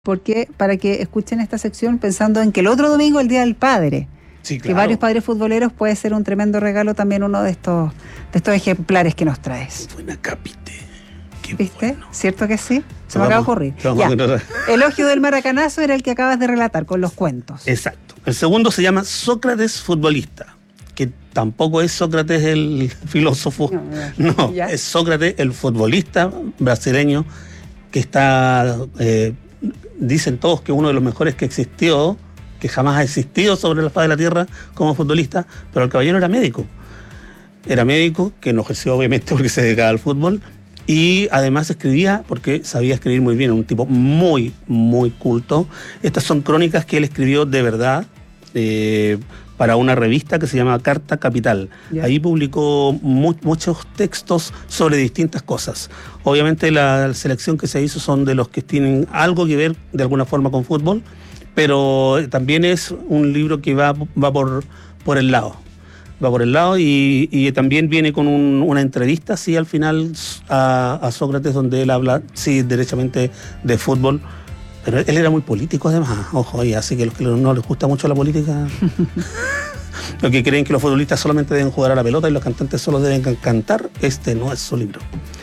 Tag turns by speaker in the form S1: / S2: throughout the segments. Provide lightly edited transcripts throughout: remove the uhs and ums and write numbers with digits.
S1: porque para que escuchen esta sección pensando en que el otro domingo es el Día del Padre.
S2: Sí, claro.
S1: Que varios padres futboleros puede ser un tremendo regalo también uno de estos ejemplares que nos traes.
S2: Buena Capite. Qué
S1: ¿Viste?
S2: bueno.
S1: ¿Cierto que sí? Se me acaba de ocurrir. Elogio del Maracanazo era el que acabas de relatar con los cuentos.
S2: Exacto. El segundo se llama Sócrates futbolista, que tampoco es Sócrates el filósofo. No, es Sócrates el futbolista brasileño que está, dicen todos que uno de los mejores que existió, que jamás ha existido sobre la faz de la tierra como futbolista, pero el caballero era médico. Era médico, que no ejerció obviamente porque se dedicaba al fútbol, y además escribía porque sabía escribir muy bien, un tipo muy, muy culto. Estas son crónicas que él escribió de verdad para una revista que se llama Carta Capital. Yeah. Ahí publicó muchos textos sobre distintas cosas. Obviamente la selección que se hizo son de los que tienen algo que ver de alguna forma con fútbol, pero también es un libro que va por el lado. Va por el lado y también viene con una entrevista, sí, al final a Sócrates, donde él habla, sí, derechamente de fútbol, pero él era muy político además, ojo, y así que los que no les gusta mucho la política, los que creen que los futbolistas solamente deben jugar a la pelota y los cantantes solo deben cantar, este no es su libro.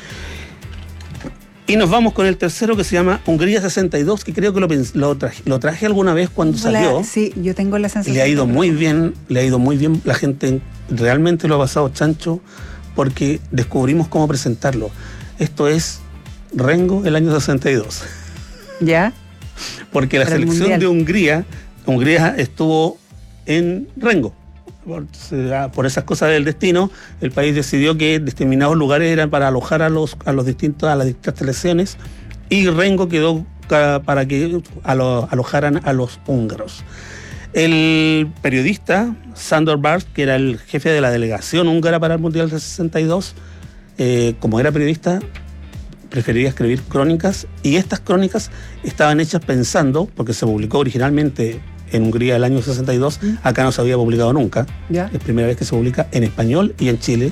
S2: Y nos vamos con el tercero, que se llama Hungría 62, que creo que lo traje alguna vez cuando salió.
S1: Sí, yo tengo la sensación.
S2: Le ha ido muy bien, la gente realmente lo ha pasado chancho, porque descubrimos cómo presentarlo. Esto es Rengo el año 62.
S1: ¿Ya?
S2: Porque la selección de Hungría estuvo en Rengo. Por esas cosas del destino, el país decidió que determinados lugares eran para alojar a las distintas selecciones, y Rengo quedó para que alojaran a los húngaros. El periodista Sándor Bars, que era el jefe de la delegación húngara para el Mundial del 62, como era periodista, prefería escribir crónicas, y estas crónicas estaban hechas pensando, porque se publicó originalmente en Hungría el año 62, acá no se había publicado nunca. ¿Ya? Es primera vez que se publica en español y en Chile.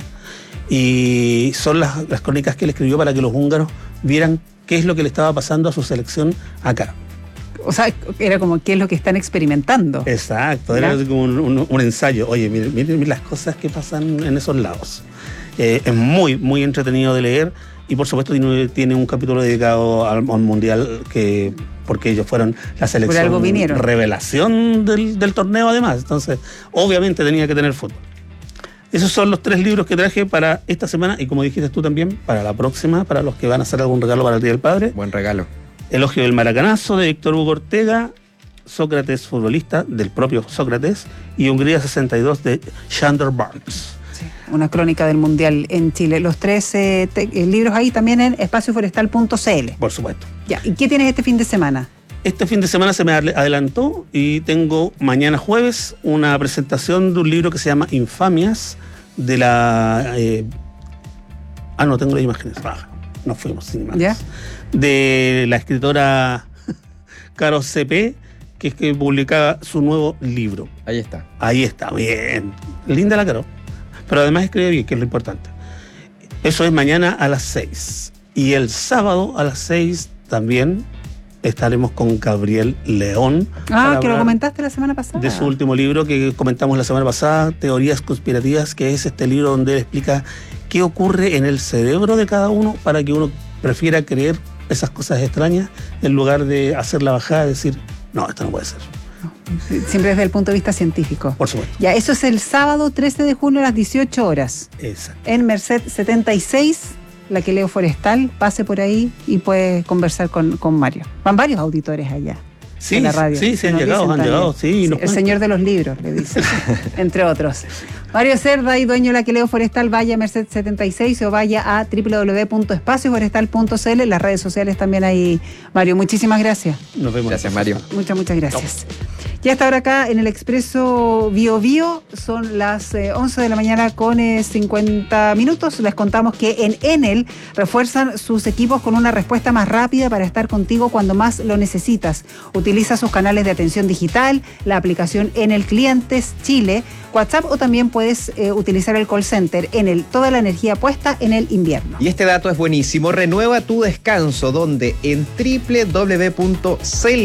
S2: Y son las crónicas que él escribió para que los húngaros vieran qué es lo que le estaba pasando a su selección acá.
S1: O sea, era como qué es lo que están experimentando.
S2: Exacto, ¿ya? Era como un ensayo. Oye, miren las cosas que pasan en esos lados. Es muy, muy entretenido de leer, y por supuesto tiene un capítulo dedicado al Mundial, porque ellos fueron la selección revelación del torneo además. Entonces, obviamente tenía que tener fútbol. Esos son los 3 libros que traje para esta semana, y como dijiste tú también, para la próxima, para los que van a hacer algún regalo para el Día del Padre.
S3: Buen regalo.
S2: Elogio del Maracanazo, de Víctor Hugo Ortega, Sócrates futbolista, del propio Sócrates, y Hungría 62, de Sándor Bars.
S1: Una crónica del Mundial en Chile. Los 3 libros ahí también en espacioforestal.cl.
S2: Por supuesto.
S1: Ya, ¿y qué tienes este fin de semana?
S2: Este fin de semana se me adelantó, y tengo mañana jueves una presentación de un libro que se llama Infamias, de la... no tengo las imágenes. Nos fuimos sin imágenes. ¿Ya? De la escritora Caro C.P., que es que publicaba su nuevo libro.
S3: Ahí está.
S2: Ahí está, bien. Linda la Caro. Pero además escribe bien, que es lo importante. Eso es mañana a las 6. Y el sábado a las 6 también estaremos con Gabriel León.
S1: Que lo comentaste la semana pasada.
S2: De su último libro que comentamos la semana pasada, Teorías Conspirativas, que es este libro donde él explica qué ocurre en el cerebro de cada uno para que uno prefiera creer esas cosas extrañas en lugar de hacer la bajada y decir, no, esto no puede ser.
S1: Siempre desde el punto de vista científico.
S2: Por supuesto.
S1: Ya, eso es el sábado 13 de junio a las 18 horas.
S2: Exacto.
S1: En Merced 76, la que leo Forestal, pase por ahí y puede conversar con Mario. Van varios auditores allá.
S2: Sí,
S1: en la radio.
S2: Sí, han llegado, sí.
S1: El señor de los libros, le dicen, entre otros. Mario Cerda, y dueño de la que leo Forestal, vaya a Merced 76 o vaya a www.espacioforestal.cl. En las redes sociales también hay, Mario. Muchísimas gracias.
S2: Nos vemos.
S3: Gracias, Mario.
S1: Muchas gracias. Y hasta ahora acá en el Expreso Bio Bio son las 11 de la mañana con 50 minutos. Les contamos que en Enel refuerzan sus equipos con una respuesta más rápida para estar contigo cuando más lo necesitas. Utiliza sus canales de atención digital, la aplicación Enel Clientes Chile, WhatsApp o también puedes utilizar el call center Enel. Toda la energía puesta en el invierno.
S3: Y este dato es buenísimo. Renueva tu descanso donde en www.cel